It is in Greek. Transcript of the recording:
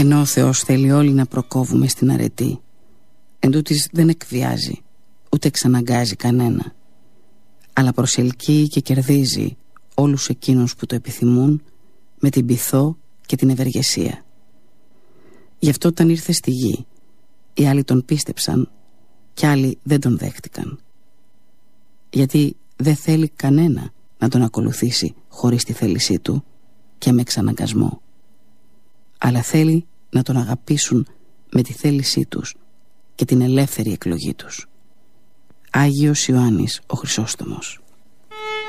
Ενώ ο Θεός θέλει όλοι να προκόβουμε στην αρετή, εντούτοις δεν εκβιάζει ούτε εξαναγκάζει κανένα, αλλά προσελκύει και κερδίζει όλους εκείνους που το επιθυμούν με την πειθό και την ευεργεσία. Γι' αυτό όταν ήρθε στη γη, οι άλλοι τον πίστεψαν κι άλλοι δεν τον δέχτηκαν. Γιατί δεν θέλει κανένα να τον ακολουθήσει χωρίς τη θέλησή του και με εξαναγκασμό, αλλά θέλει να τον αγαπήσουν με τη θέλησή τους και την ελεύθερη εκλογή τους. Άγιος Ιωάννης ο Χρυσόστομος.